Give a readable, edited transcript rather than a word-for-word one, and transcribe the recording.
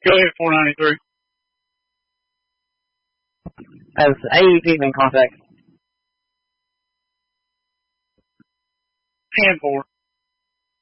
Go ahead, 493. Has AEP been contacted? 10-4.